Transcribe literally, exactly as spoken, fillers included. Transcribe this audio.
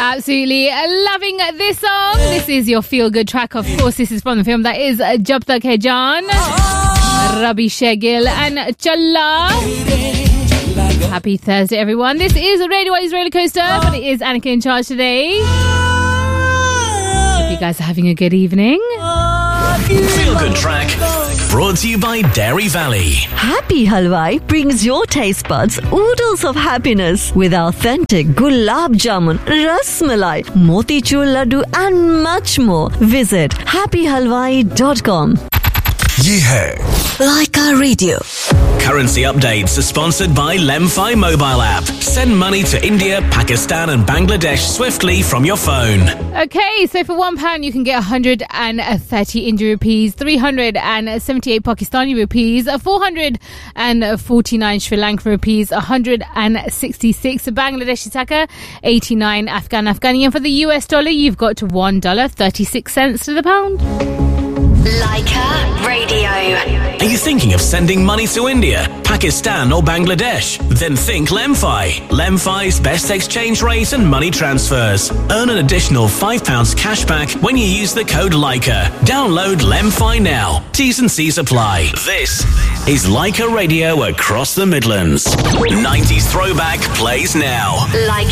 Absolutely loving this song. This is your feel-good track. Of course, this is from the film that is Jab Tak Hai Jaan. Rabi Shegil and Challa. Happy Thursday, everyone. This is Radio I's Roller Coaster, but it is Annika in charge today. Hope you guys are having a good evening. Feel Good Track, brought to you by Dairy Valley. Happy Halwai brings your taste buds oodles of happiness with authentic gulab jamun, ras malai, motichur laddu and much more. Visit happy halwai dot com. Ye hai Laika Radio. Currency updates are sponsored by Lemfi mobile app. Send money to India, Pakistan and Bangladesh swiftly from your phone. Okay, so for one pound you can get one hundred thirty Indian rupees, three hundred seventy-eight Pakistani rupees, four hundred forty-nine Sri Lankan rupees, one hundred sixty-six Bangladeshi taka, eighty-nine Afghan Afghani, and for the U S dollar you've got one dollar thirty-six cents to the pound. Laika Radio. Are you thinking of sending money to India, Pakistan or Bangladesh? Then think Lemfi. Lemfi's best exchange rate and money transfers. Earn an additional five pounds cash back when you use the code Laika. Download Lemfi now. T's and C's apply. This is Laika Radio across the Midlands. nineties throwback plays now. Laika.